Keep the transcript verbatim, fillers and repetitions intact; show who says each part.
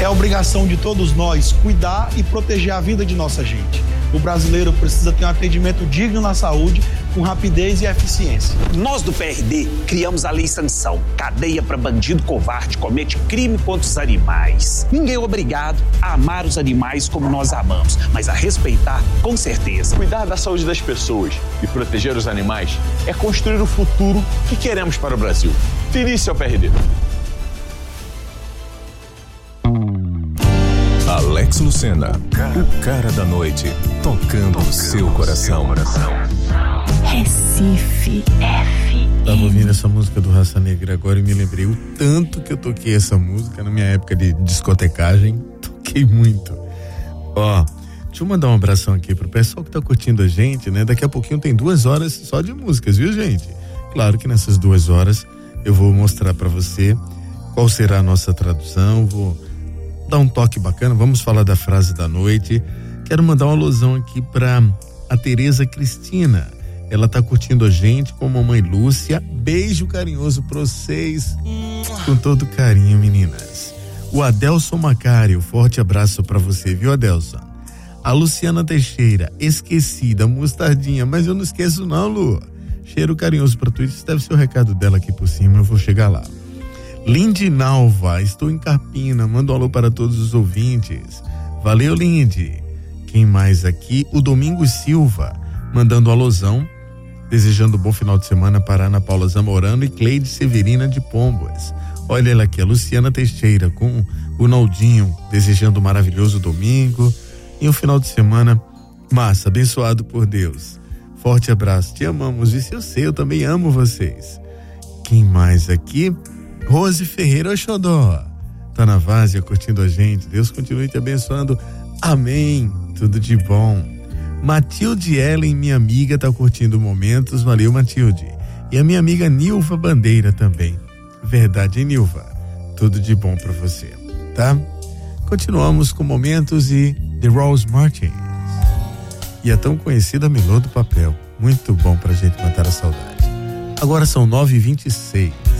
Speaker 1: É obrigação de todos nós cuidar e proteger a vida de nossa gente. O brasileiro precisa ter um atendimento digno na saúde, com rapidez e eficiência.
Speaker 2: Nós do P R D criamos a Lei Sanção, cadeia para bandido covarde comete crime contra os animais. Ninguém é obrigado a amar os animais como nós amamos, mas a respeitar com certeza.
Speaker 3: Cuidar da saúde das pessoas e proteger os animais é construir o futuro que queremos para o Brasil. Filie-se ao P R D.
Speaker 4: Alex Lucena, o cara da noite, tocando o seu coração.
Speaker 5: Recife F M.
Speaker 6: Tava ouvindo essa música do Raça Negra agora e me lembrei o tanto que eu toquei essa música na minha época de discotecagem. Toquei muito. Ó, deixa eu mandar um abração aqui pro pessoal que tá curtindo a gente, né? Daqui a pouquinho tem duas horas só de músicas, viu, gente? Claro que nessas duas horas eu vou mostrar pra você qual será a nossa tradução, vou dar um toque bacana, vamos falar da frase da noite. Quero mandar uma alusão aqui pra a Tereza Cristina. Ela tá curtindo a gente com a mamãe Lúcia. Beijo carinhoso pra vocês, com todo carinho, meninas. O Adelson Macário, forte abraço pra você, viu, Adelson? A Luciana Teixeira, esquecida, mostardinha, mas eu não esqueço não, Lu. Cheiro carinhoso pra tu, isso deve ser o recado dela aqui por cima, eu vou chegar lá. Lindy Nalva, estou em Carpina, manda um alô para todos os ouvintes. Valeu, Lindy. Quem mais aqui? O Domingos Silva, mandando um alôzão, desejando um bom final de semana para Ana Paula Zamorano e Cleide Severina de Pombas. Olha ela aqui, a Luciana Teixeira com o Naldinho, desejando um maravilhoso domingo e um final de semana massa, abençoado por Deus. Forte abraço, te amamos, isso eu sei, eu também amo vocês. Quem mais aqui? Rose Ferreira Oxodó, tá na várzea curtindo a gente, Deus continue te abençoando, amém, tudo de bom. Matilde Ellen, minha amiga, tá curtindo momentos, valeu, Matilde. E a minha amiga Nilva Bandeira também, verdade, hein, Nilva? Tudo de bom pra você, tá? Continuamos com momentos e The Rose Martins e a tão conhecida Melô do Papel, muito bom pra gente matar a saudade. Agora são nove e vinte e seis.